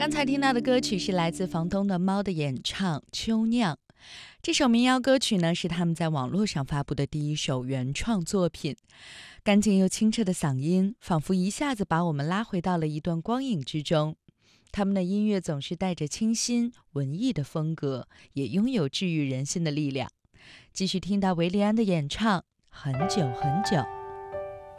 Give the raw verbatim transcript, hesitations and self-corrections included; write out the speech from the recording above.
刚才听到的歌曲是来自房东的猫的演唱《秋酿》。这首民谣歌曲呢，是他们在网络上发布的第一首原创作品。干净又清澈的嗓音，仿佛一下子把我们拉回到了一段光影之中。他们的音乐总是带着清新文艺的风格，也拥有治愈人心的力量。继续听到维利安的演唱《很久很久》。